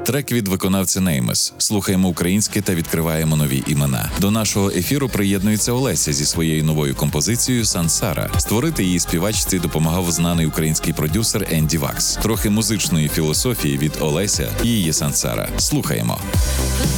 Трек від виконавця Неймес. Слухаємо українське та відкриваємо нові імена. До нашого ефіру приєднується Олеся зі своєю новою композицією «Сансара». Створити її співачці допомагав знаний український продюсер Енді Вакс. Трохи музичної філософії від Олеся і її «Сансара». Слухаємо.